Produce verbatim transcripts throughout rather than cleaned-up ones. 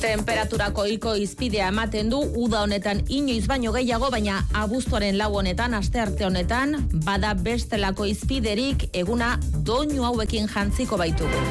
Temperaturako iko izpidea ematen du uda honetan inoiz baino gehiago, baina abuztuaren lau honetan, astearte honetan, bada bestelako izpiderik eguna doinu hauekin jantziko baitugu.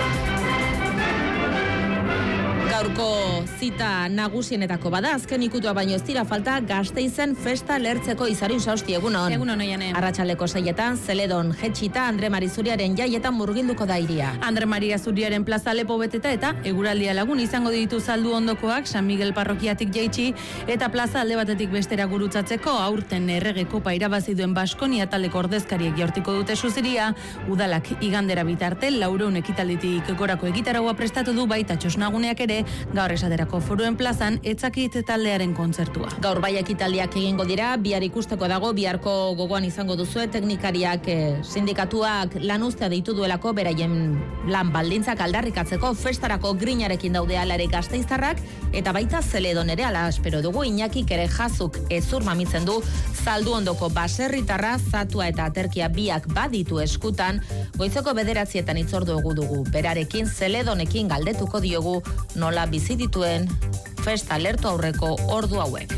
Gaurko zita nagusienetako bada, azken ikutua baino ez dira falta Gasteizen festa lertzeko Izari Sausti egunon. Egunon oiane. Arratsaleko seietan, Zeledon jetxita Andre Mari Zuriaren jaietan murgilduko da iria. Andre Maria Zuriaren plaza lepo beteta eta eguraldia lagun izango ditu saldu ondokoak San Miguel parrokiatik jaitsi eta plaza alde batetik bestera gurutzatzeko aurten errege kopa irabazi duen Baskonia taldeko ordezkariek jaurtiko dute suziria. Udalak igandera bitarte laurehun ekitalditik gorako egitaraua prestatu du, baita txosnaguneak ere gaur esaterako Foruen plazan etzakit taldearen kontzertua. Gaur bai ekitaldiak egingo dira, bihar ikusteko dago, biharko gogoan izango duzue teknikariak eh, sindikatuak lan ustea deitu duelako beraien lan baldintzak aldarrikatzeko festarako grinarekin daude alare Gasteiztarrak eta baita Zeledon ere, ala espero dugu. Iñakik ere jazuk ezur mamitzen du saldu ondoko baserritarra, zatua eta aterkia biak baditu eskutan. Goizeko bederatzietan itzordu egu dugu berarekin, Zeledonekin galdetuko diogu nola bizi dituen festa lertu aurreko ordu hauek.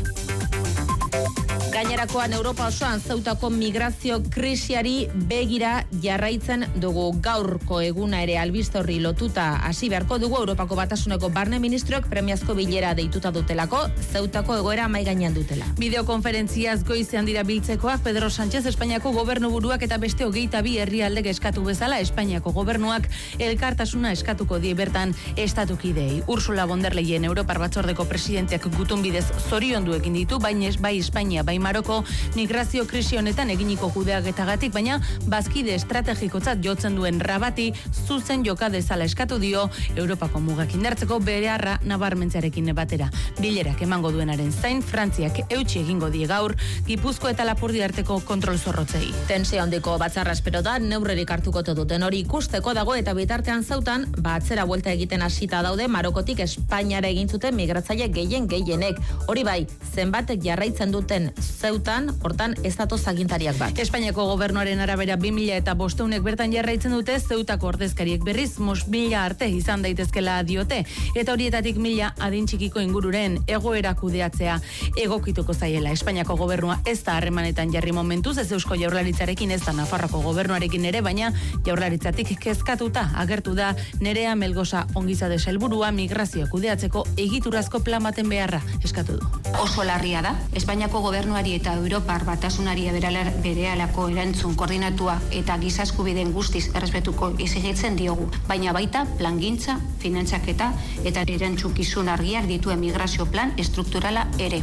Gainerakoan Europa osoan Zeutako migrazio krisiari begira jarraitzen dugu. Gaurko eguna ere albiste horri lotuta hasi beharko dugu. Europako Batasuneko barne ministroek premiazko bilera deituta dutelako, Zeutako egoera mahai gainean dutela. Bideokonferentziaz goizean dira biltzekoak Pedro Sánchez Espainiako gobernuburuak eta beste hogeita bi herrialdek eskatu bezala Espainiako gobernuak elkartasuna eskatuko die bertan estatukidei. Ursula von der Leyen Europar Batzordeko presidenteak gutun bidez zoriondu egin ditu, baina bai Espainia bai Maroko migrazio krisi honetan eginiko kudeaketagatik, baina bazkide estrategikotzat jotzen duen Rabati zuzen joka dezala eskatu dio Europako mugak indartzeko beharra nabarmentzearekin batera. Bilerak emango duenaren zain Frantziak eutsi egingo die gaur Gipuzko eta Lapurdi arteko kontrol zorrotzei. Tensio handiko batzarra espero da, neurrerik hartuko duten hori ikusteko dago eta bitartean Zeutan ba atzera buelta egiten hasita daude Marokotik Espainiara egin zuten migratzaile gehien gehienek. Hori bai, zenbatek jarraitzen duten Zeutan, hortan ez datoz agintariak bat. Espainiako gobernuaren arabera bi mila eta bosteunek bertan jarraitzen dute, Zeutako ordezkariek berriz mos mila arte izan daitezkela diote, eta horietatik mila adin txikiko ingururen egoera kudeatzea egokituko zaiela. Espainiako gobernua ez da harremanetan jarri momentuz, ez Eusko Jaurlaritzarekin ez da Nafarroko gobernuarekin ere, baina Jaurlaritzatik kezkatuta agertu da Nerea Melgosa ongizade sailburua migrazioa kudeatzeko egiturazko plan baten beharra eskatu du. Oso larria da, Espainiako gobernuari eta Europar Batasunari berehalako erantzun koordinatua eta giza eskubideen guztiz errespetuko exigitzen diogu, baina baita plangintza, finantzaketa eta erantzukizun argiak dituen migrazio plan estrukturala ere.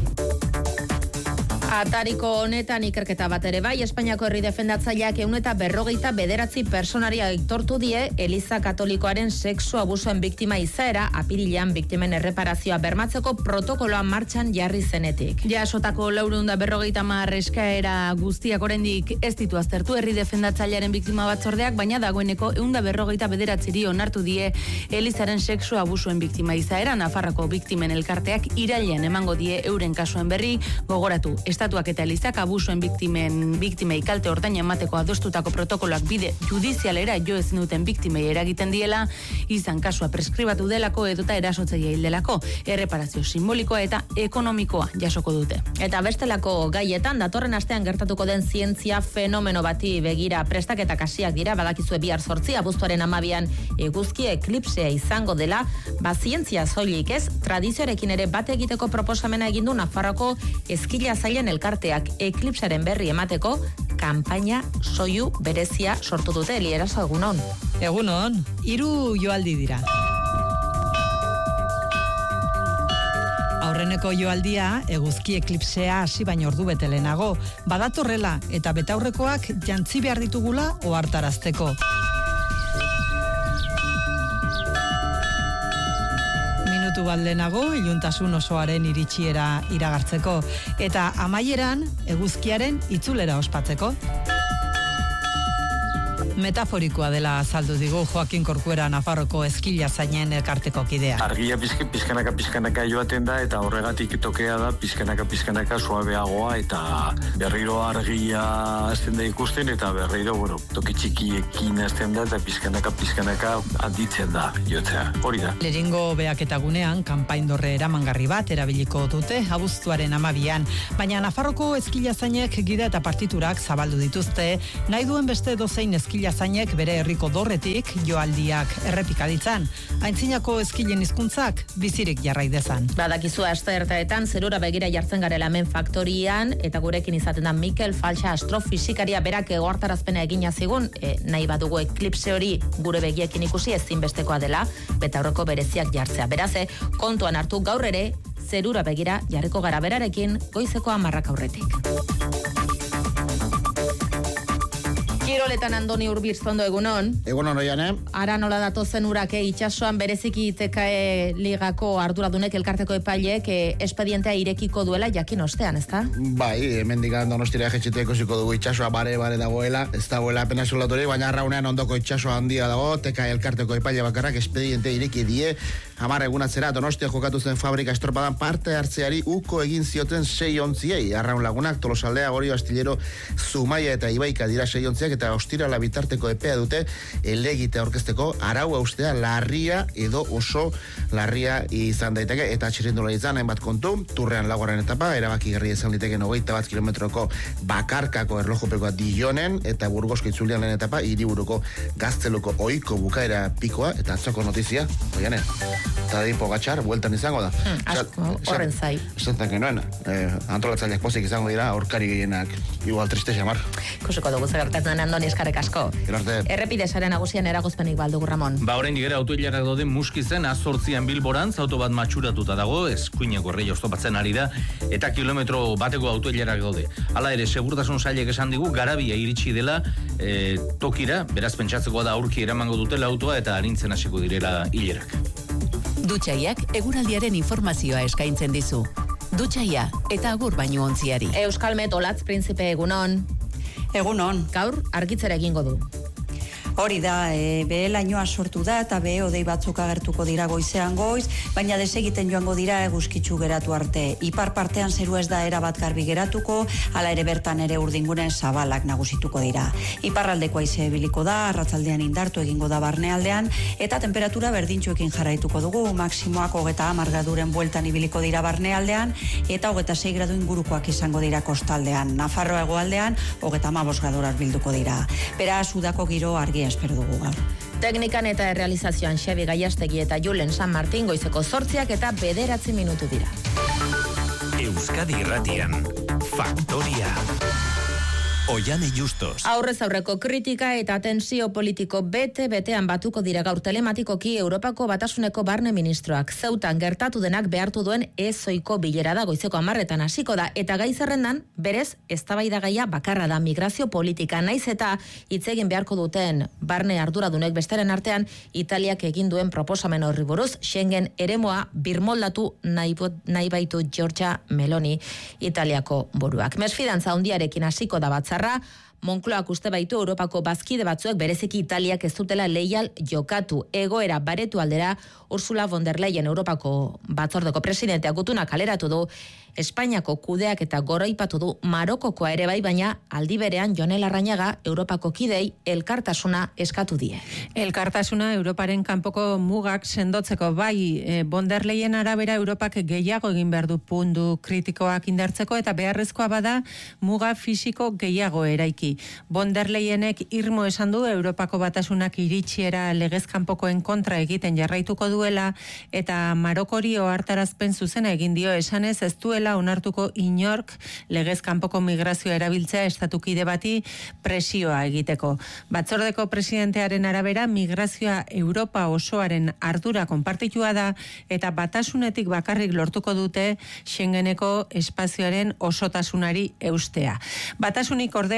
Atariko honetan ikerketa bat ere bai, Espainiako herri defendatzaileak ehun eta berrogeita bederatzi personari aitortu die Eliza Katolikoaren sexu abusuen biktima izaera apirilean biktimen erreparazioa bermatzeko protokoloa martxan jarri zenetik. Jasotako laurehun eta berrogeita hamar eskaera guztiak oraindik ez ditu aztertu herri defendatzailearen biktima batzordeak, baina dagoeneko ehun eta berrogeita bederatziri onartu die Elizaren sexu abusuen biktima izaera. Nafarroko biktimen elkarteak irailean emango die euren kasuen berri, gogoratu Estatuak eta Elizak abusuen biktimen biktimei kalte ordaina emateko adostutako protokoloak bide judizialera jo ezin duten biktimei eragiten diela, izan kasua preskribatu delako edota erasotzailea hil delako, erreparazio simbolikoa eta ekonomikoa jasoko dute. Eta bestelako gaietan datorren astean gertatuko den zientzia fenomeno bati begira prestaketak hasiak dira, badakizue bihar zortzi abuztuaren hamabian eguzki eklipsea izango dela, ba zientzia soilik ez, tradizioarekin ere bat egiteko proposamena egin du Nafarroko eskila zailen elkarteak eklipsaren berri emateko kanpaina soilu berezia sortu dute. Elieraso, egunon. Egunon, hiru joaldi dira. Aurreneko joaldia eguzki eklipsea hasi baino ordu bete lehenago, badatorrela eta betaurrekoak jantzi behar ditugula ohartarazteko. Minutu bat lehenago, iluntasun osoaren iritsiera iragartzeko, eta amaieran eguzkiaren itzulera ospatzeko. Metaforikoa dela azaldu digu Joaquin Corcuera Nafarroko eskila zainen elkarteko kidea. Argia pizke, pizkanaka pizkanaka joaten da eta horregatik tokea da pizkanaka pizkanaka suabeagoa eta berriro argia hasten da ikusten eta berriro, bueno, toki txikiekin hasten da eta pizkanaka pizkanaka handitzen da jotzea. Hori da. Lehengo behaketa gunean kanpaindorre eramangarri bat erabiliko dute abuztuaren amabian, baina Nafarroko eskilazainek gida eta partiturak zabaldu dituzte, nahi duen beste dozein eskilazainek bere herriko dorretik joaldiak errepikaditzan. Aintzinako eskilen hizkuntzak bizirik jarrai dezan. Badakizu aste ertaetan zerura begira jartzen garela hemen faktorian eta gurekin izaten da Mikel Faltxa astrofisikaria berak egoartarazpena egina zigun, e, nahi badugu eklipse hori gure begiekin ikusi ezinbestekoa dela, betaurreko bereziak jartzea. Beraz, kontuan hartu gaur ere zerura begira jarriko gara berarekin goizeko hamarrak aurretik. Kiroletan Andoni Urbiztondo egunon. Egunon oian, eh? Ara nola datozen urake itxasoan bereziki T K E ligako arduradunek elkarteko epaileek eh, espedientea irekiko duela jakin ostean, ezta? Bai, hemendik Donostira jetxetea ikusiko dugu itxasoa bare bare dagoela, ez dagoela apenas solatorik, baina arraunean ondoko itxasoa handia dago, T K E elkarteko epaile bakarrak espedientea ireki die, hamar egunatzera Donostia jokatu zen fabrika estropadan parte hartzeari uko egin zioten sei ontziei, arraun lagunak, Tolosaldea, Gorio, Astillero, Zumaia eta Ibaika dira sei ontziak eta ostirala bitarteko epea dute elegite aurkezteko arau austea larria edo oso larria izan daiteke eta txirrindula izan hainbat kontu, Turrean Laguaren etapa, erabaki gerri izan liteken hogeita bat kilometroko bakarkako erlojupekoa Dijonen eta Burgosko itzulianen etapa hiriburuko Gazteluko ohiko bukaera pikoa eta atzoko notizia, oiane, eta di Pogačar, bueltan izango da. Hmm, asko, horren zai. Esaten genuen, eh, antolatzaileak pozik izango dira, aurkari gehienak igual triste xamar. Kusiko dugu zegertatzen Andoni eskarek asko. Errepide sare nagusian eragozpenik baldugu Ramon. Ba, orain digera autoilarak daude Muskizen azortzian Bilborantz, auto bat matxuratuta dago, eskuineko erreia oztopatzen ari da, eta kilometro bateko autoilarak daude. Hala ere, segurtasun sailek esan digu, garabia iritsi dela e, tokira, beraz pentsatzekoa da aurki eramango dutela autoa eta arintzen hasiko direla hilerak. Dutxaiak eguraldiaren informazioa eskaintzen dizu. Dutxaia eta agur baino ontziari. Euskalmet Olatz Prinzipe egunon. Egunon. Gaur argitzera egingo du. Hori da, e, behe lainoa sortu da eta behe odei batzuk agertuko dira goizean goiz, baina desegiten joango dira eguzkitzu geratu arte. Ipar partean zeru ez da erabat garbi geratuko, hala ere bertan ere urdingunen zabalak nagusituko dira. Iparraldeko haize biliko da, arratzaldean indartu egingo da barnealdean, eta temperatura berdintxoekin jarraituko dugu, maksimoak hogeta hamar graduren bueltan ibiliko dira barnealdean, eta hogeta sei gradu ingurukoak izango dira kostaldean. Nafarroa hegoaldean, hogeta hamabost gradurar bilduko dira. Beraz, udako giro argi espero dugu gaur. Teknikan eta errealizazioan Xabi Gaiastegi eta Julen San Martin goizeko zortziak eta bederatzi minutu dira. Euskadi Irratian, Faktoria. Oiane Justos. Aurrez aurreko kritika eta tensio politiko bete-betean batuko dira gaur telematikoki Europako Batasuneko barne ministroak. Zeutan gertatu denak behartu duen ezoiko bilera da goizeko hamarretan hasiko da eta gai zerrendan berez eztabaidagaia bakarra da migrazio politika naiz eta hitz egin beharko duten barne arduradunek besteren artean Italiak egin duen proposamen horri buruz Schengen eremoa birmoldatu nahi, nahi baitu Giorgia Meloni Italiako buruak. Mesfidantza handiarekin hasiko da batzarra, Moncloak uste baitu Europako bazkide batzuek bereziki Italiak ez dutela leial jokatu. Egoera baretu aldera Ursula von der Leyen Europako batzordeko presidenteak gutuna kaleratu du Espainiako kudeak eta goraipatu du Marokokoa ere bai, baina aldi berean Jon Larrañaga Europako kidei elkartasuna eskatu die. Elkartasuna Europaren kanpoko mugak sendotzeko bai, e, von der Leyen arabera Europak gehiago egin behar du puntu kritikoak indartzeko eta beharrezkoa bada muga fisiko gehiago eraiki. Von der Leyenek irmo esan du Europako batasunak iritsiera legez kanpokoen kontra egiten jarraituko duela eta Marokori ohartarazpen zuzena egin dio esanez ez duela onartuko inork legez kanpoko migrazioa erabiltzea estatukide bati presioa egiteko. Batzordeko presidentearen arabera migrazioa Europa osoaren ardura konpartitua da eta batasunetik bakarrik lortuko dute Schengeneko espazioaren osotasunari eustea. Batasunik ordea ez dute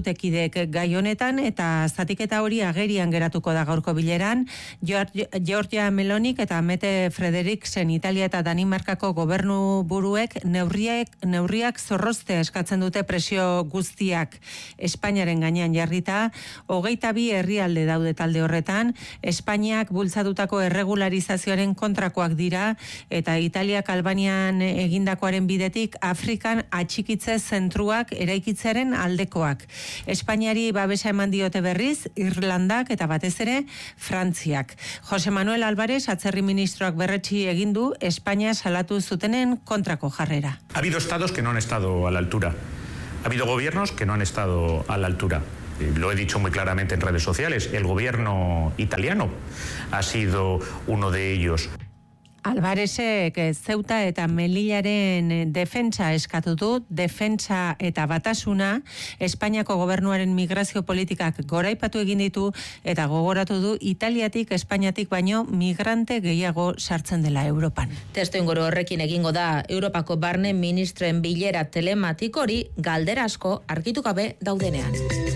bikotekideek gai honetan, eta zatiketa hori agerian geratuko da gaurko bileran. Giorgia Melonik eta Mette Frederiksen Italia eta Danimarkako gobernu buruek neurriak, neurriak zorrozte eskatzen dute presio guztiak Espainiaren gainean jarrita. Hogeita bi herrialde daude talde horretan, Espainiak bultzatutako erregularizazioaren kontrakoak dira, eta Italiak Albanian egindakoaren bidetik Afrikan atxikitze zentruak eraikitzearen aldekoak. Espainiari babesa eman diote berriz Irlandak eta batez ere Frantziak. Jose Manuel Álvarez atzerri ministroak berretsi egin du Espainia salatu zutenen kontrako jarrera. Ha habido estados que no han estado a la altura. Ha habido gobiernos que no han estado a la altura. Lo he dicho muy claramente en redes sociales. El gobierno italiano ha sido uno de ellos. Alvarezek Zeuta eta Melillaren defentsa eskatu du, defentsa eta batasuna, Espainiako gobernuaren migrazio politikak goraipatu egin ditu eta gogoratu du Italiatik, Espainiatik baino migrante gehiago sartzen dela Europan. Testu inguru horrekin egingo da Europako barne ministroen bilera telematik hori galdera asko argitu gabe daudenean.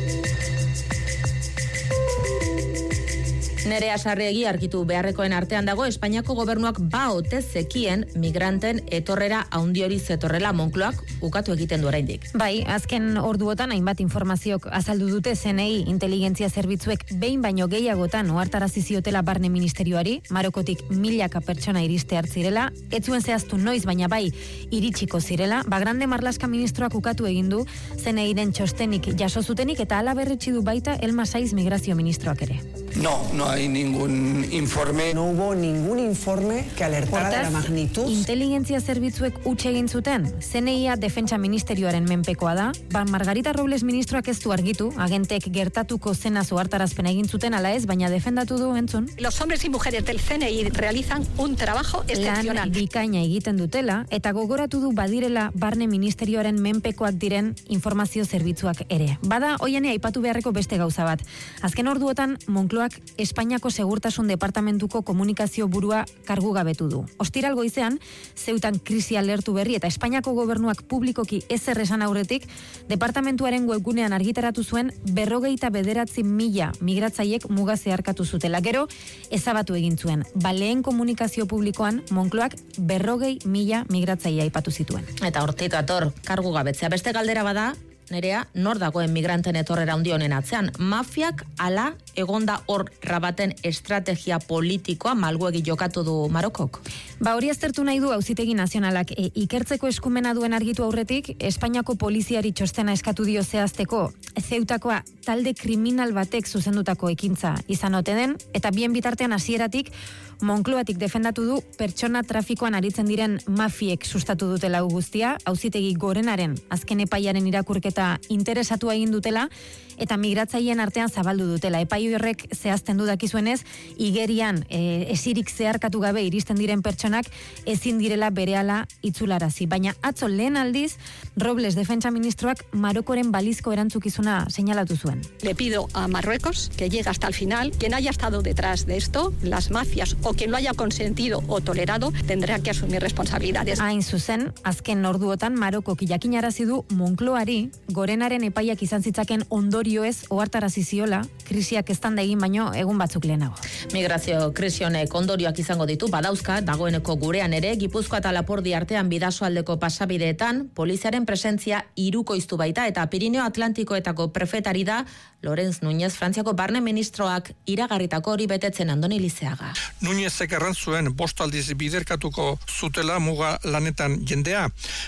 Nerea Sarriegi argitu beharrekoen artean dago Espainiako gobernuak ba ote zekien migranten etorrera handi hori zetorrela Moncloak ukatu egiten du oraindik. Bai, azken orduotan hainbat informaziok azaldu dute Z N I inteligentzia zerbitzuek behin baino gehiagotan ohartarazi ziotela barne ministerioari, Marokotik milaka pertsona iriste hartzirela, ez zuen zehaztu noiz baina bai iritsiko zirela, ba Grande Marlaska ministroak ukatu egin du Z N I-ren txostenik jaso zutenik eta hala berretsi du baita Elma Saiz migrazio ministroak ere. No, no hay ningún informe. No hubo ningún informe que alertara de la magnitud. Inteligentzia zerbitzuek huts egin zuten. Z N I-a defentsa ministerioaren menpekoa da. Ba, Margarita Robles ministroak ez du argitu, agentek gertatuko zena ohartarazpena egin zuten ala ez, baina defendatu du entzun. Los hombres y mujeres del Z N I realizan un trabajo excepcional. Lan bikaina egiten dutela, eta gogoratu du badirela barne ministerioaren menpekoak diren informazio zerbitzuak ere. Bada, oiane aipatu beharreko beste gauza bat. Azken orduotan, Moncloak Espainiako Segurtasun Departamentuko komunikazio burua kargu gabetu du. Ostiral goizean, Zeutan krisi alertu berri eta Espainiako gobernuak publikoki ezer esan aurretik, departamentuaren webgunean argitaratu zuen berrogeita bederatzi mila migratzaiek muga zeharkatu zutela. Gero, ezabatu egin zuen. Baleen komunikazio publikoan, Moncloak berrogei mila migratzaia aipatu zituen. Eta hortik ator, kargu gabetzea. Beste galdera bada, Nerea, nor dagoen migranten etorrera handi honen atzean? Mafiak ala egonda hor rabaten estrategia politikoa malguegi jokatu du Marokok? Ba hori aztertu nahi du Auzitegi Nazionalak e, ikertzeko eskumena duen argitu aurretik, Espainiako poliziari txostena eskatu dio zehazteko, Zeutakoa talde kriminal batek zuzendutako ekintza izan ote den, eta bien bitartean hasieratik Moncloatik defendatu du pertsona trafikoan aritzen diren mafiek sustatu dutela guztia, Auzitegi Gorenaren azken epaiaren irakurketa interesatua egin dutela, eta migratzaileen artean zabaldu dutela. Epai horrek zehazten du dakizuenez, igerian e, esirik zeharkatu gabe iristen diren pertsonak ezin direla berehala itzularazi. Baina atzo lehen aldiz, Robles defentsa ministroak Marokoren balizko erantzukizuna seinalatu zuen. Le pido a Marruecos que llegue hasta el final. Quien haya estado detrás de esto, las mafias o quien lo haya consentido o tolerado, tendrá que asumir responsabilidades. Hain zuzen, azken orduotan Marokok jakinarazi du Moncloari Gorenaren epaiak izan zitzaken ondorioez ohartarazi ziola, krisiak eztanda egin baino egun batzuk lehenago. Migrazio krisi honek ondorioak izango ditu badauzka, dagoeneko gurean ere, Gipuzkoa eta Lapurdi artean bidasoaldeko pasabideetan, poliziaren presentzia hirukoiztu baita eta Pirineo Atlantikoetako prefetari da Lorenz Núñez, Frantziako barne ministroak iragarritako hori betetzen Andoni Lizeaga. Núñezek erran zuen bost aldiz biderkatuko zutela muga lanetan jendea.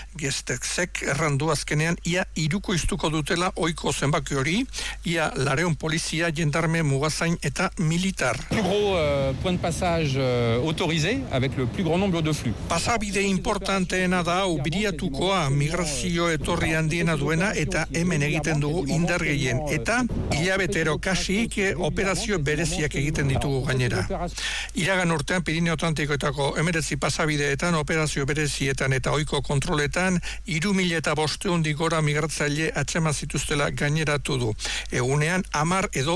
Gestek erran du azkenean ia hirukoiztuko dutela ohiko zenbaki hori, ia lareun polizia, jendarme, mugazain eta militar. Plus gros euh, point de passage euh, autorisé avec le plus grand nombre de flux. Pasabide importanteena da ubiriatukoa migrazio etorri handiena duena eta hemen egiten dugu indar gehien eta hilabetero kasik operazio bereziak egiten ditugu gainera. Iragan urtean Pirineo Atlantikoetako emeretzi pasabideetan, operazio berezietan eta ohiko kontroletan hiru mila eta bosteun digora migratzaile atzema zituztela gaineratu du. Egunean hamar edo hamaika.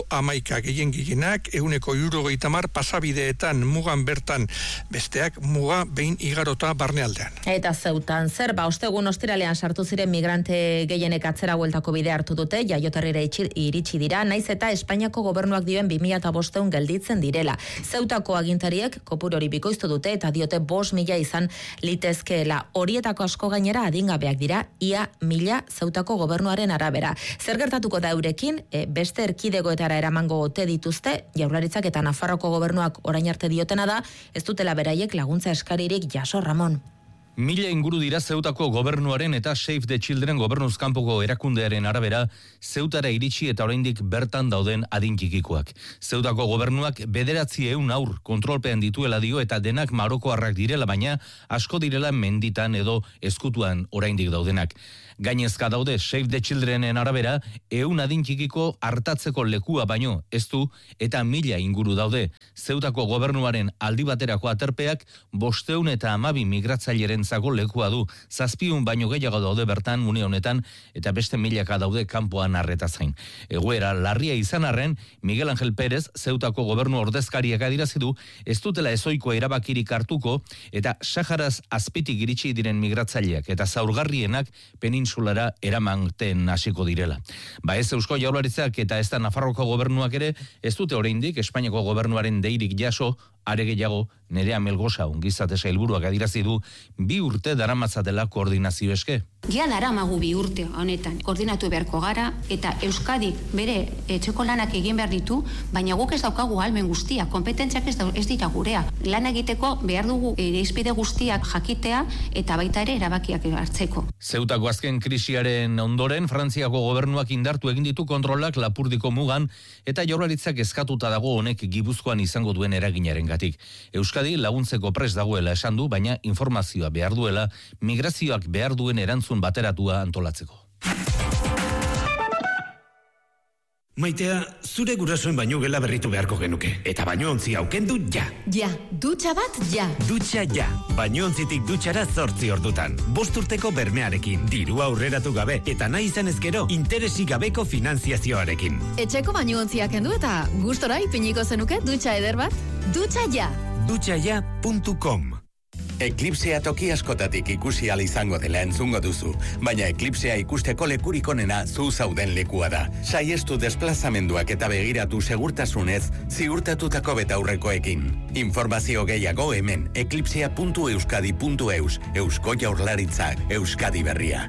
musika gehien gehienak, euneko hirurogeita hamar pasabideetan mugan bertan, besteak muga behin igarota barnealdean. Eta Zeutan zer, ba, ostegun ostiralean sartu ziren migrante gehienek atzera bueltako bide hartu dute, jaioterrira iritsi dira, naiz eta Espainiako gobernuak dioen bi mila bosteun gelditzen direla. Zeutako agintariek kopuru hori bikoiztu dute eta diote bost mila izan litezkeela. Horietako asko gainera adingabeak dira, ia mila Zeutako gobernuaren arabera. Zer gertatuko da eurekin, e, beste erkidegoetara eramango ote dituzte, Jaurlaritzak eta Nafarroko gobernuak orain arte diotena da, ez dutela beraiek laguntza eskaririk jaso, Ramon. Mila inguru dira Zeutako gobernuaren eta Save the Children gobernuzkanpoko erakundearen arabera Zeutara iritsi eta oraindik bertan dauden adinkikikoak. Zeutako gobernuak bederatzi ehun aur kontrolpean dituela dio eta denak marokoarrak direla, baina asko direla menditan edo ezkutuan oraindik daudenak. Gainezka daude Save the Childrenen arabera ehun adinkikiko hartatzeko lekua baino ez du eta mila inguru daude. Zeutako gobernuaren aldi baterako aterpeak bosteun eta hamabi migratzaileren zago lekua du. Zazpiun baino gehiago daude bertan une honetan eta beste milaka daude kanpoan arreta zain. Egoera larria izan arren, Miguel Ángel Pérez, Zeutako gobernu ordezkariak adierazi du, ez dutela ezoikoa erabakirik hartuko eta Saharaz azpitik iritsi diren migratzaileak eta zaurgarrienak peninsulara eramanten hasiko direla. Ba ez Eusko Jaurlaritzak eta ez da Nafarroko gobernuak ere ez dute oraindik Espainiako gobernuaren deirik jaso, are gehiago Nerea Melgosa ongizate sailburuak adirazi du bi urte daramatzatela koordinazio eske. Ja daramagu bi urte honetan koordinatu beharko gara eta Euskadik bere etxeko lanak egin behar ditu, baina guk ez daukagu ahalmen guztia, kompetentziak ez, ez dira gurea. Lan egiteko behar dugu irizpide guztiak jakitea eta baita ere erabakiak hartzeko. Zeutako azken krisiaren ondoren Frantziako gobernuak indartu egin ditu kontrolak Lapurdiko mugan eta Jaurlaritzak eskatuta dago honek Gipuzkoan izango duen eraginarengatik. Euskadi laguntzeko prest dagoela esan du, baina informazioa behar duela migrazioak behar duen erantzun bateratua antolatzeko. Maitea, zure gurasoen baino gela berritu beharko genuke. Eta baino ontzi aukendu ja. Ja, dutxa bat ja. Dutxa ja. Baino ontzitik dutxara zortzi ordutan. Bost urteko bermearekin, dirua aurreratu gabe, eta nahi izan ezkero, interesik gabeko finanziazioarekin. Etxeko baino ontziak kendu eta gustora ipiniko zenuke dutxa eder bat? Dutxa ja. dutxa ja puntu com. Eklipsea toki askotatik ikusi ahal izango dela entzungo duzu, baina eklipsea ikusteko lekurik onena zu zauden lekua da. Saiestu desplazamenduak eta begiratu segurtasunez ziurtatutako betaurrekoekin. Informazio gehiago hemen eklipsea puntu euskadi puntu eus, Eusko Jaurlaritzak, Euskadi berria.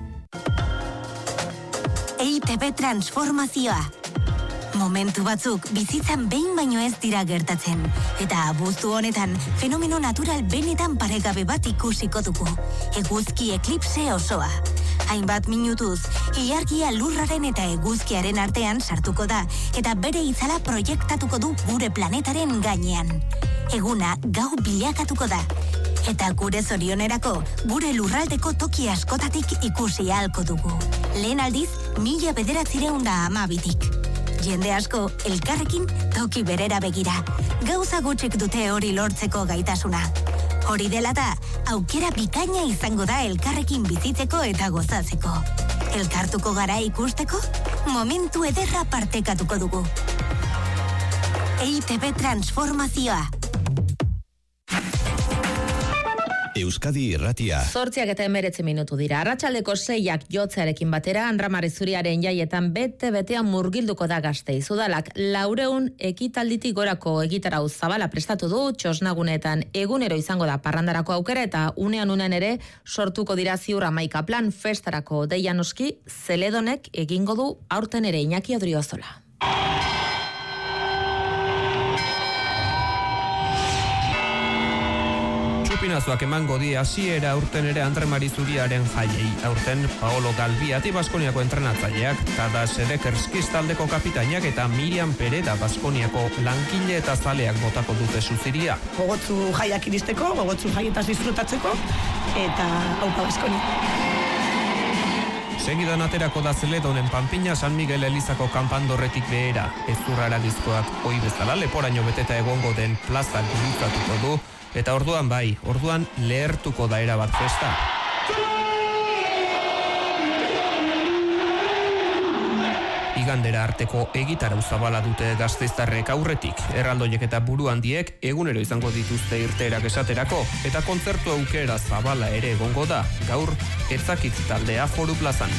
E I T B transformazioa. Momentu batzuk bizitzan behin baino ez dira gertatzen. Eta abuztu honetan, fenomeno natural benetan paregabe bat ikusiko dugu. Eguzki eklipse osoa. Hainbat minutuz, ilargia lurraren eta eguzkiaren artean sartuko da, eta bere itzala proiektatuko du gure planetaren gainean. Eguna gau bilakatuko da. Eta gure zorionerako, gure lurraldeko toki askotatik ikusi ahalko dugu. Lehen aldiz, mila bederatzireun da amabitik. Jende asko, elkarrekin toki berera begira. Gauza gutxik dute hori lortzeko gaitasuna. Hori dela da, aukera bikaina izango da elkarrekin bizitzeko eta gozatzeko. Elkartuko gara ikusteko, momentu ederra partekatuko dugu. E I T B transformazioa. Euskadi Irratia. Zortziak eta emeretzi minutu dira. Arratsaldeko seiak jotzearekin batera, Andramari Zuriaren jaietan bete-betean murgilduko da Gasteiz. Udalak laureun ekitalditik gorako egitarau zabala prestatu du, txosnagunetan egunero izango da parrandarako aukera eta unean unean ere sortuko dira ziur hamaika plan festarako deia noski, Zeledonek egingo du aurten ere Iñaki Odriozola. Txupinazoak emango di hasiera aurten ere Andramari Zuriaren jaiei. Aurten Paolo Galbiati Baskoniako entrenatzaileak, Tada Sedekerskiz taldeko kapitainak eta Miriam Pereda Baskoniako lankile eta zaleak botako dute suziria. Gogotzu jaiak iristeko, gogotzu jaietaz disfrutatzeko eta aupa Baskonia. Segidan aterako da Zeledonen Panpina San Miguel Elizako kanpandorretik behera. Ezurrara dizkoak oi bezala leporaino beteta egongo den plazak gurutatuko du. Eta orduan bai, orduan lehertuko da erabat festa. Igandera arteko egitarau zabala dute gasteiztarrek aurretik. Erraldoiek eta buru handiek egunero izango dituzte irteerak esaterako, eta kontzertu aukera zabala ere egongo da, gaur etzakitz taldea Foru Plazan.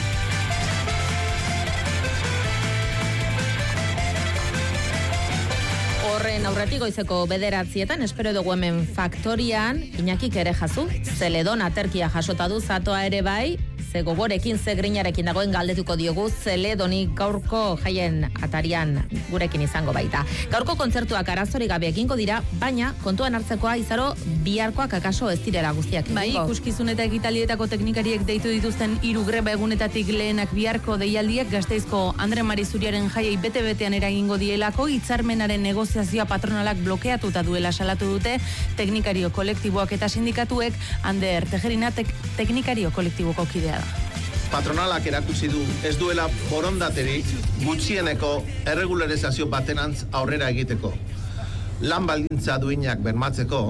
Horren aurretik goizeko bederatzietan, espero dugu hemen faktorian, Iñakik ere jazu, Zeledon aterkia jasota du zatoa ere bai, ze gogorekin, ze grinarekin dagoen galdetuko diogu Zeledoni gaurko jaien atarian gurekin izango baita. Gaurko kontzertuak arazori gabe egingo dira, baina kontuan hartzekoa izaro biharkoak akaso ez direla guztiak. Bai, ikuskizun eta ekitalietako teknikariek deitu dituzten hiru greba egunetatik lehenak biharko deialdiak Gasteizko Andre Mari Zuriaren jaiei bete-betean eragingo dielako, hitzarmenaren negoziazioa patronalak blokeatuta duela salatu dute teknikario kolektiboak eta sindikatuek. Ander Tejerina tek, teknikario kolektiboko kidea da. Patronalak erakutsi du ez duela borondaterik gutxieneko erregularizazio batenantz aurrera egiteko. Lan baldintza duinak bermatzeko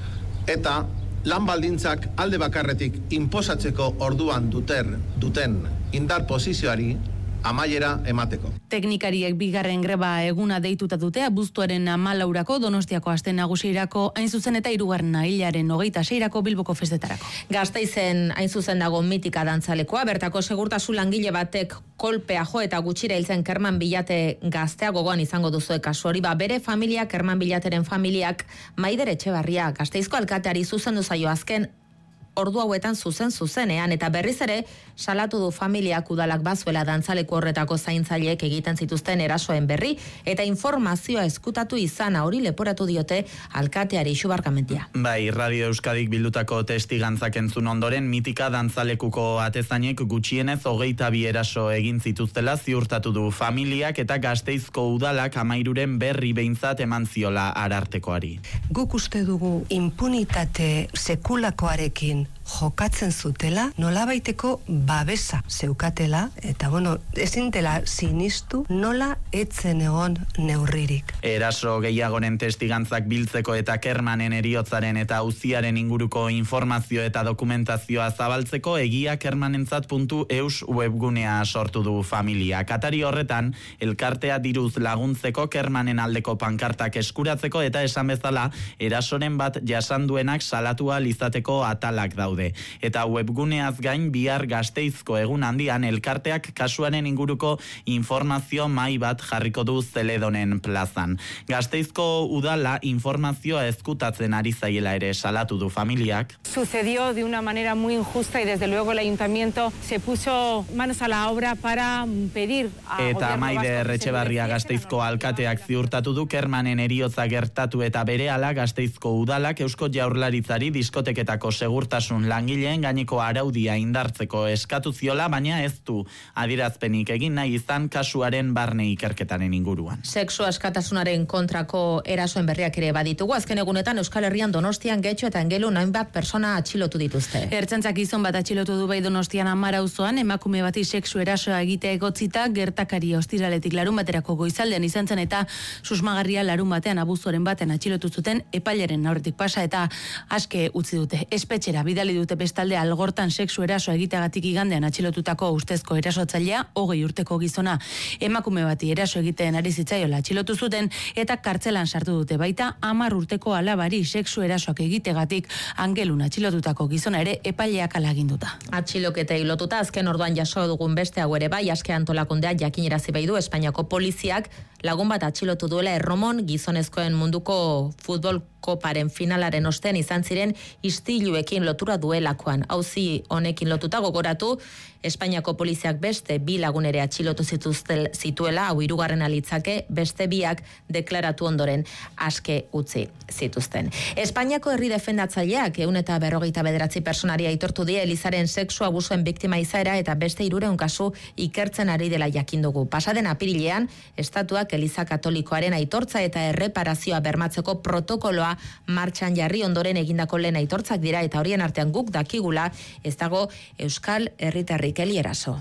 eta lan baldintzak alde bakarretik inposatzeko orduan duter, duten indar posizioari amaiera emateko. Teknikariek bigarren greba eguna deituta dute abuztuaren hamalaurako Donostiako aste nagusirako, hain zuzen eta hirugarren hilaren hogeita seirako Bilboko festetarako. Gasteizen hain zuzen dago mitika dantzalekoa, bertako segurtasun langile batek kolpea jo eta gutxira hiltzen Kerman Bilate gaztea gogoan izango duzue kasu hori, ba bere familia, Kerman Bilateren familiak Maider Etxebarria Gasteizko alkateari zuzendu zaio azken ordu hauetan zuzen zuzenean, eta berriz ere salatu du familiak udalak bazuela dantzaleku horretako zaintzaileek egiten zituzten erasoen berri, eta informazioa eskutatu izana hori leporatu diote alkateari. Xubarkamentia. Bai, Radio Euskadik bildutako testigantzak entzun ondoren, mitika dantzalekuko atezainek gutxienez hogeita bi eraso egin zituztela ziurtatu du familiak, eta Gasteizko udalak amairuren berri behintzat eman ziola arartekoari. Guk uste dugu impunitate sekulakoarekin jokatzen zutela, nolabaiteko babesa zeukatela, eta bueno, ezin dela sinistu nola etzen egon neurririk. Eraso gehiagoren testigantzak biltzeko eta Kermanen eriotzaren eta auziaren inguruko informazio eta dokumentazioa zabaltzeko egia kermanentzat puntu eus webgunea sortu du familia. Atari horretan, elkartea diruz laguntzeko Kermanen aldeko pankartak eskuratzeko eta esan bezala, erasoren bat jasanduenak salatua lizateko atalak daude. Eta webguneaz gain bihar Gasteizko egun handian elkarteak kasuaren inguruko informazio mai bat jarriko du Zeledonen plazan. Gasteizko udala informazioa ezkutatzen ari zaiela ere salatu du familiak. Sucedió de una manera muy injusta y desde luego el ayuntamiento se puso manos a la obra para pedir a Eta Maider Etxebarria Gasteizko alkateak ziurtatu du Kermanen eriotza gertatu eta berehala Gasteizko udalak Eusko Jaurlaritzari diskoteketako segurtasun langileen gaineko araudia indartzeko eskatu ziola, baina ez du adierazpenik egin nahi izan kasuaren barne ikerketaren inguruan. Sexu askatasunaren kontrako erasoen berriak ere baditugu. Azken egunetan Euskal Herrian Donostian Getxo eta Engelun hainbat persona atxilotu dituzte. Ertzaintzak gizon bat atxilotu du bai Donostian Amar auzoan, emakume bati sexu erasoa egitea egotzita, gertakari ostiraletik larun baterako goizaldean izan zen eta susmagarria larun batean abuzoren baten atxilotu zuten epailaren aurretik pasa eta aske utzi dute. Espetxera bidali dute bestalde Algortan sexu eraso egiteagatik igandean atxilotutako ustezko erasotzailea, hogei urteko gizona emakume bati eraso egiten ari zitzaiola atxilotu zuten eta kartzelan sartu dute. Baita hamar urteko alabari sexu erasoak egitegatik Angelun atxilotutako gizona ere epaileak alaginduta. Atxiloketei lotuta azken orduan jaso dugun beste hau ere bai, aske antolakundea jakinerazi bai du Espainiako poliziak lagun bat atxilotu duela Erromon gizonezkoen munduko futbol koparen finalaren ostean izan ziren istiluekin lotura duelakoan. Auzi honekin lotuta gogoratu, Espainiako poliziak beste bi lagun ere atxilotu zituztel zituela, hau hirugarren alitzake, beste biak deklaratu ondoren aske utzi zituzten. Espainiako herri defendatzaileak ehun eta berrogeita bederatzi personari aitortu die Elizaren sexu abusuen biktima izaera eta beste hirurehun kasu ikertzen ari dela jakin dugu. Pasaden apirilean, estatuak Eliza Katolikoaren aitortza eta erreparazioa bermatzeko protokoloa martxan jarri ondoren egindako lehen aitortzak dira eta horien artean guk dakigula ez dago Euskal Herritarrik Eli Eraso.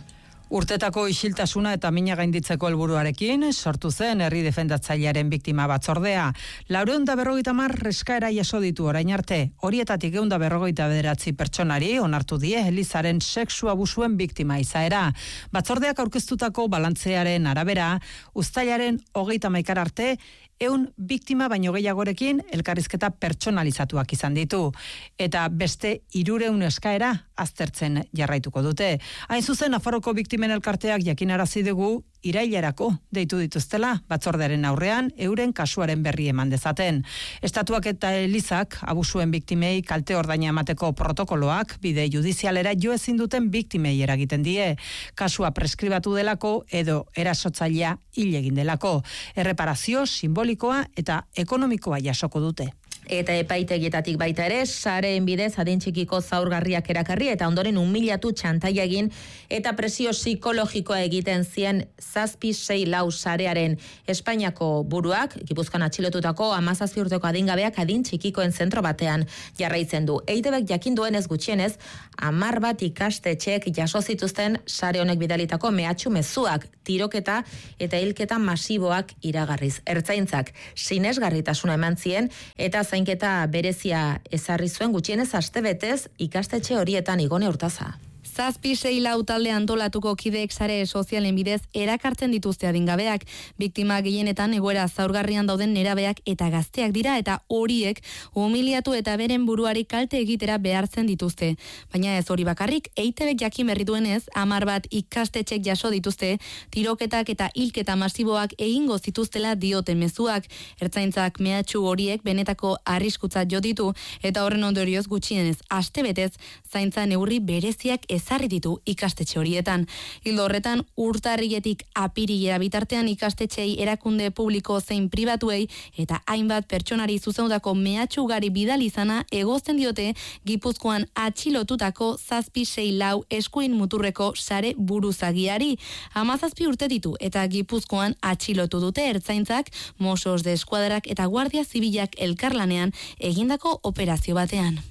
Urtetako isiltasuna eta mina gainditzeko helburuarekin sortu zen herri defendatzailearen biktima batzordea. Laurehun eta berrogeita hamar eskaera jaso ditu orain arte. Horietatik ehun eta berrogeita bederatzi pertsonari onartu die Elizaren sexu abusuen biktima izaera. Batzordeak aurkeztutako balantzearen arabera, uztailaren hogeita hamaika arte, ehun biktima baino gehiagorekin elkarrizketa pertsonalizatuak izan ditu. Eta beste hirurehun eskaera aztertzen jarraituko dute. Hain zuzen, Nafarroko biktimen elkarteak jakinarazi dugu irailerako deitu dituztela batzordearen aurrean euren kasuaren berri eman dezaten. Estatuak eta Elizak abusuen biktimei kalte ordaina emateko protokoloak bide judizialera jo ezin duten biktimei eragiten die. Kasua preskribatu delako edo erasotzailea hil egin delako. Erreparazio simbolikoa eta ekonomikoa jasoko dute. Eta epaitegietatik baita ere, sareen bidez adin txikiko zaurgarriak erakarri eta ondoren humilatu txantaia egin eta presio psikologikoa egiten zien zazpi sei lau sarearen Espainiako buruak, Gipuzkoan atxilotutako hamazazpi urteko adingabeak adin txikikoen zentro batean jarraitzen du. E I T Bek jakin duenez gutxienez, hamar bat ikastetxeek jaso zituzten sare honek bidalitako mehatxu mezuak, tiroketa eta hilketa masiboak iragarriz. Ertzaintzak sinesgarritasuna eman zien eta zainketa berezia ezarri zuen gutxienez astebetez ikastetxe horietan Igone Urtaza. Zazpi sei lau talde antolatuko kideek sare sozialen bidez erakartzen dituzte adingabeak. Biktima gehienetan egoera zaurgarrian dauden nerabeak eta gazteak dira eta horiek humiliatu eta beren buruari kalte egitera behartzen dituzte. Baina ez hori bakarrik, E I T Bek jakin berri duenez, hamar bat ikastetxek jaso dituzte, tiroketak eta hilketa masiboak egingo zituztela dioten mezuak. Ertzaintzak mehatxu horiek benetako arriskutzat jo ditu eta horren ondorioz gutxienez astebetez zaintza neurri bereziak ezarri ditu ikastetxe horietan. Ildo horretan, urtarriletik apirilera bitartean ikastetxei erakunde publiko zein pribatuei eta hainbat pertsonari zuzendutako mehatxu ugari bidali izana egozten diote Gipuzkoan atxilotutako zazpi sei lau eskuin muturreko sare buruzagiari. Hamazazpi urte ditu eta Gipuzkoan atxilotu dute ertzaintzak, Mossos de Eskuadrak eta Guardia Zibilak elkarlanean egindako operazio batean.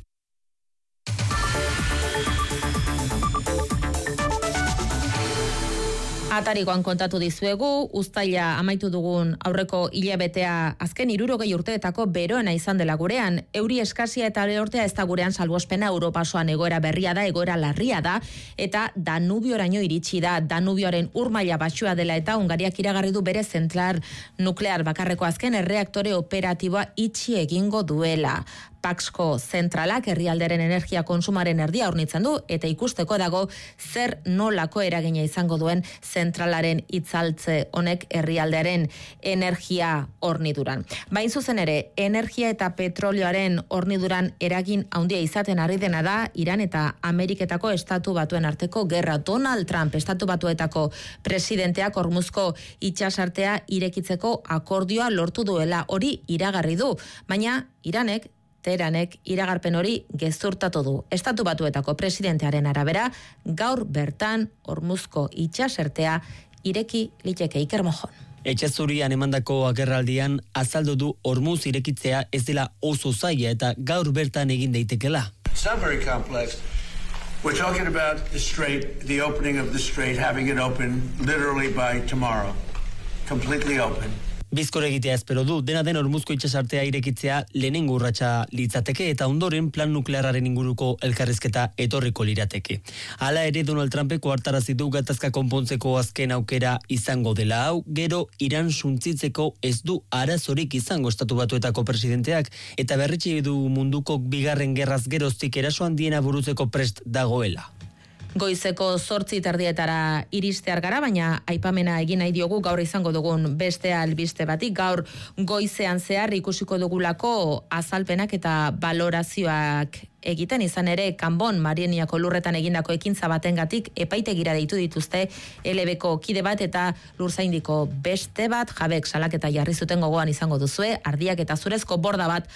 Atarikoan kontatu dizuegu, uztaila amaitu dugun aurreko hilabetea azken hirurogei urteetako beroena izan dela gurean. Euri eskasia eta lehortea ez da gurean salbuespena, Europasoan egoera berria da, egoera larria da, eta Danubioraino iritsi da. Danubioaren urmaila baxua dela eta Hungariak iragarri du bere zentral nuklear bakarreko azken erreaktore operatiboa itxi egingo duela. Paxko zentralak herrialderen energia konsumaren erdia hornitzen du eta ikusteko dago zer nolako eragina izango duen zentralaren itzaltze honek herrialdearen energia horniduran. Bain zuzen ere, energia eta petrolioaren horniduran eragin handia izaten ari dena da Iran eta Ameriketako estatu batuen arteko gerra. Donald Trump estatu batuetako presidenteak Hormuzko itsasartea irekitzeko akordioa lortu duela, hori iragarri du, baina Iranek Teheranek iragarpen hori gezurtatu du. Estatu batuetako presidentearen arabera, gaur bertan Hormuzko itsasertea ireki liteke. Iker Mojon. Etxezurian emandako agerraldian azaldu du Hormuz irekitzea ez dela oso zaila eta gaur bertan egin daitekela. It's not very complex. We're talking about the strait, the opening of the strait, having it open literally by tomorrow. Completely open. Bizkor egitea espero du, dena den Hormuzko itsasartea irekitzea lehenengo urratsa litzateke eta ondoren plan nuklearraren inguruko elkarrizketa etorriko lirateke. Hala ere Donald Trumpek ohartarazi du gatazka konpontzeko azken aukera izango dela hau, gero Iran suntzitzeko ez du arazorik izango estatu batuetako presidenteak eta berretsi du munduko bigarren gerraz geroztik eraso handiena burutzeko prest dagoela. Goizeko zortzi terdietara iristear gara, baina aipamena egin nahi diogu gaur izango dugun beste albiste batik. Gaur goizean zehar ikusiko dugulako azalpenak eta balorazioak egiten, izan ere Kanbon Marieniako lurretan egindako ekintza batengatik epaitegira deitu dituzte L Bko kide bat eta Lurzaindiko beste bat. Jabek salaketa jarri zuten gogoan izango duzue, ardiak eta zurezko borda bat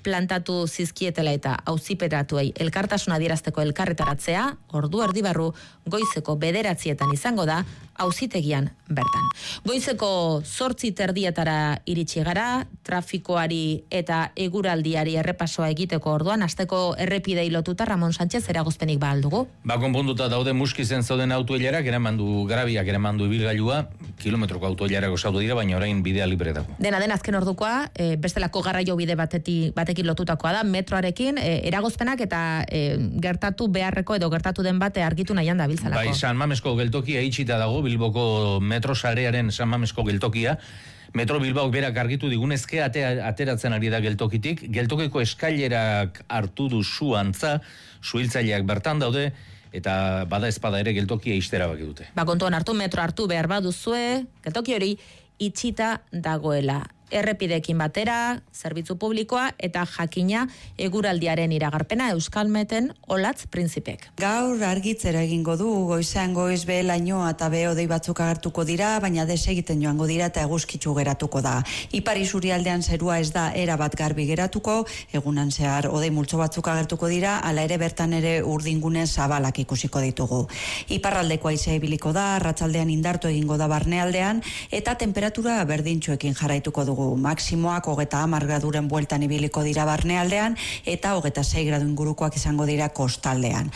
plantatu zizkietela eta auziperatuei elkartasuna adierazteko elkarretaratzea, ordu erdi barru goizeko bederatzietan izango da, auzitegian bertan. Goizeko zortzi terdietara iritsi gara, trafikoari eta eguraldiari errepasoa egiteko orduan, asteko errepidei lotuta Ramon Sánchez eragozpenik ba aldugu. Ba, konponduta daude muskizen zauden autoilerak, eramandu grabiak, eramandu ibilgailua, kilometroko autoilerako zaudu dira, baina orain bidea libre dago. Dena den azken ordukoa, e, bestelako garraio bide bateti, batekin lotutakoa da, metroarekin, e, eragozpenak eta e, gertatu beharreko edo gertatu den bate argitu nahian da biltzalako. Bai, San Mamesko geltokia itxita dago, Bilboko metro sarearen San Mamesko geltokia. Metro Bilbaok berak argitu digunezke atea, ateratzen ari da geltokitik. Geltokiko eskailerak hartu du su antza, suhiltzaileak bertan daude, eta bada espada ere geltokia ixtera baki dute. Ba, kontuan hartu, metro hartu behar baduzue, geltoki hori itxita dagoela. Errepidekin batera, zerbitzu publikoa eta jakina eguraldiaren iragarpena Euskalmeten Olatz Printzipek. Gaur argitzera egingo du, goizean goiz be lainoa eta be odei batzuk agertuko dira, baina desegiten joango dira eta eguzkitzu geratuko da. Ipar isurialdean zerua ez da era bat garbi geratuko, egunan zehar odei multzo batzuk agertuko dira, hala ere bertan ere urdingune zabalak ikusiko ditugu. Iparraldeko haizea ibiliko da, arratsaldean indartu egingo da barnealdean, eta temperatura berdintxoekin jarraituko dugu. Maksimoak hogeta hamar graduren bueltan ibiliko dira barnealdean eta hogeta sei gradu ingurukoak izango dira kostaldean.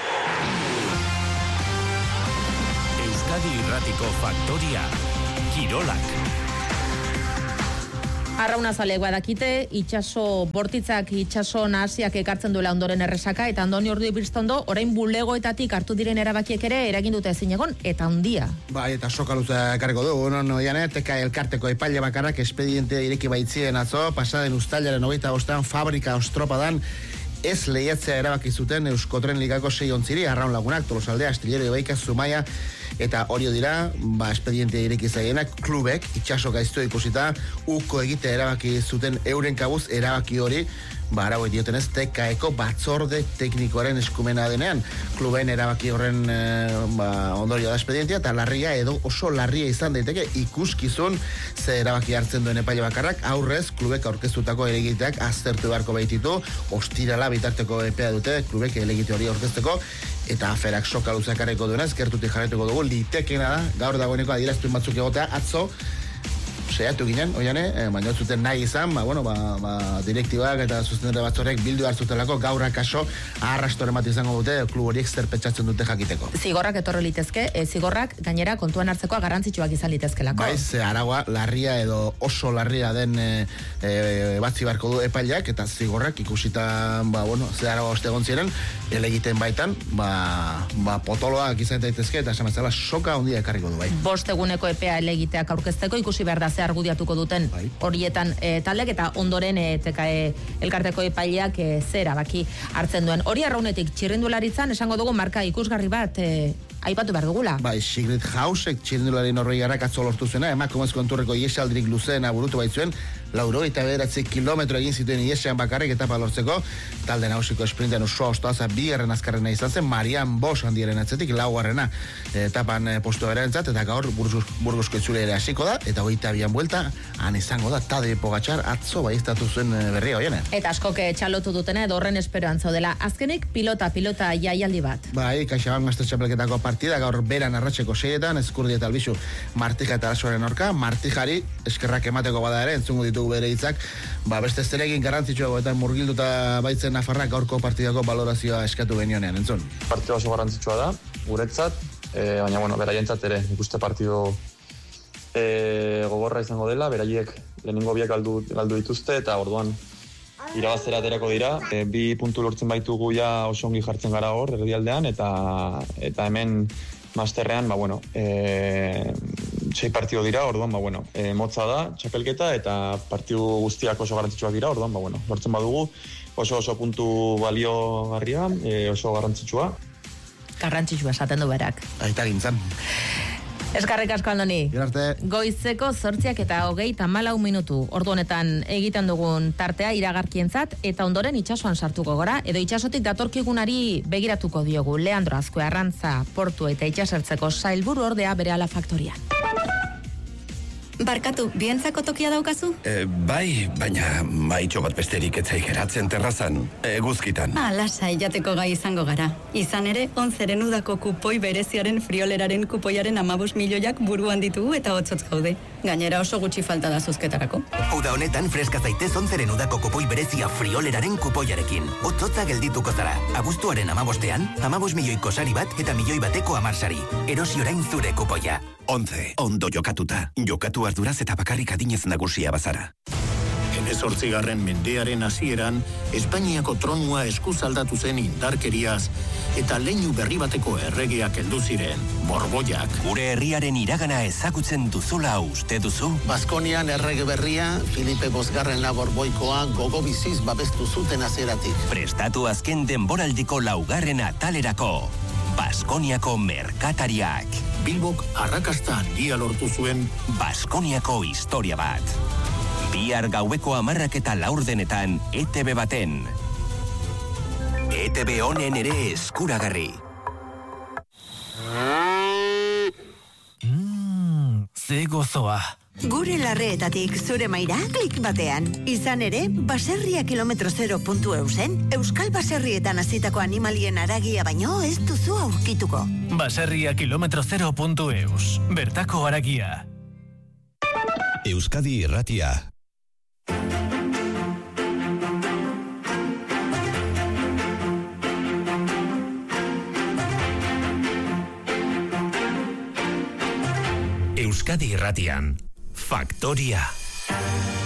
Euskadi Irratiko Faktoria Kirolak. Arrauna zalegoa dakite, itxaso bortitzak itxaso nahasiak ekartzen duela ondoren erresaka, eta andoni ordu ibirstondo, orain bulegoetatik hartu diren erabakiek ere eragin dute ezin egon, eta handia. Bai, eta soka luza ekarriko du, no, no, jane, teka elkarteko epaile bakarrak espediente ireki baitzien atzo, pasaden uztailaren hogeita bostean fabrika ostropadan, ez lehiatzea erabaki zuten Euskotren Ligako sei ontziri, Arraun Lagunak, Tolosaldea, Astillero, Ibaika, Zumaia, eta hori dira, ba, espediente ireki zaienak, klubek, itxaso gaizto ikusita, uko egite erabaki zuten euren kabuz erabaki hori, ba, arau diotenez, tekaeko batzorde teknikoaren eskumena denean, kluben erabaki horren e, ba, ondorio da espedientia, eta larria edo oso larria izan daiteke ikuskizun ze erabaki hartzen duen epaile bakarrak, aurrez, klubek aurkeztutako elegiteak aztertu beharko baititu, ostirala bitarteko epea dute, klubek elegite hori aurkezteko, eta aferak soka luzakareko duenez, gertutik jarretuko dugu, litekena da, gaur dagoeneko adierazpen batzuk egotea, atzo, seiatu ginen, oiane, eh, baina zuten nahi izan, ba, bueno, ba, ba, direktibak eta sustenere batzorek bildu hartzutelako gaur akaso arrastoren bat izango dute, klub horiek zer pentsatzen dute jakiteko. Zigorrak etorri litezke, e, zigorrak gainera kontuan hartzekoa garrantzitsuak izan litezkelako. Baiz, araua larria edo oso larria den e, e, batzi barko du epaileak, eta zigorrak ikusita, ba, bueno, ze araua ostegon ziren, elegiten baitan, ba, ba, potoloak izan daitezke, eta esan bezala soka handia ekarriko du, bai. Bost eguneko epea elegiteak aurkezteko, ikusi behar da ze argudiatuko duten bai. Horietan e, taldek eta ondoren e, teka, e, elkarteko epaileak e, zera baki hartzen duen. Hori arraunetik txirrindularitzan esango dugu marka ikusgarri bat e, aipatu behar dugula. Bai, Sigrid Hausek txirrindulari norvegiarrak atzo lortu zuena, emakumez konturreko iesaldirik luzeena burutu baitzuen, lauro eta bederatzi kilometro egin zituen iesean bakarrik etapa lortzeko, talde nagusiko esprintean usua ostoaza bigarren azkarrena izan zen, Marian Bosch handiaren atzetik, laugarrena etapan postu berentzat, eta gaur Burgosko itzule ere hasiko da, eta hogeita bian buelta, han izango da, Tadej Pogačar atzo baiestatu zuen berria hoiene. Eta askoke txalotu dutena, edo horren esperoan zaudela. Azkenik, pilota, pilota jaialdi bat. Bai, Kaixabank Master Txapelketako partida, gaur beran arratseko seietan, Ezkurdi eta Albizu Martija eta Arasoaren aurka, Martijari eskerrak emateko bada ere, entzungo ditugu bere hitzak, ba, beste zeregin garrantzitsua eta murgilduta baitzen Nafarrak gaurko partidako balorazioa eskatu genionean, entzun. Partida oso garrantzitsua da, guretzat, e, baina, bueno, beraientzat ere, ikuste partido e, gogorra izango dela, beraiek lehenengo biak galdu, galdu dituzte, eta orduan irabaztera aterako dira. E, bi puntu lortzen baitugu ja oso ongi jartzen gara hor, erdialdean, eta, eta hemen masterrean, ba, bueno, e, sei partido dira, orduan, ba, bueno, e, motza da, txapelketa, eta partidu guztiak oso garrantzitsuak dira, orduan, ba, bueno, lortzen badugu, oso oso puntu baliogarria, e, oso garrantzitsua. Garrantzitsua esaten du berak. Aita gintzan. Eskarrik asko Andoni. Goizeko zortziak eta hogeita hamalau minutu. Ordu honetan egiten dugun tartea iragarkientzat eta ondoren itsasoan sartuko gora, edo itsasotik datorkigunari begiratuko diogu. Leandro Azkue Arrantza portu eta itsasertzeko sailburu ordea berehala faktorian. Barkatu, bientzako tokia daukazu? E, bai, baina maitxo bat besterik etzai geratzen terrazan, eguzkitan. Ah, lasai jateko gai izango gara. Izan ere, onzeren udako kupoi bereziaren frioleraren kupoiaren amabos milioiak buruan ditugu eta hotzotz gaude. Gainera oso gutxi falta da zuzketarako. Uda honetan freska zaitez onzeren udako kupoi berezia frioleraren kupoiarekin. Hotzotza geldituko zara. Abuztuaren amabostean, amabos milioiko sari bat eta milioi bateko amarsari. Erosi orain zure kupoia. Onze, ondo jokatuta. Jokatu arduraz eta bakarrik adinez nagusia bazara. Hemezortzigarren mendearen hasieran, Espainiako tronua eskuz aldatu zen indarkeriaz, eta leinu berri bateko erregeak heldu ziren, Borboiak. Gure herriaren iragana ezagutzen duzula uste duzu? Baskonian errege berria, Filipe Bosgarren la Borboikoa gogo biziz babestu zuten azeratik. Prestatu azken denboraldiko laugarren atalerako. Baskoniako merkatariak. Bilbok arrakasta handia lortu zuen Baskoniako historia bat. Bihar gaueko amarrak eta laurdenetan E T B baten. E T B honen ere eskuragarri. Mmm, ze gozoa. Gure larreetatik zure maira klik batean. Izan ere, baserria kilometro zero puntu eusen, Euskal Baserrietan hasitako animalien aragia baino ez duzu aurkituko. Baserria kilometro zero puntu eus. Bertako aragia. Euskadi Irratia. Euskadi Irratian. Faktoria.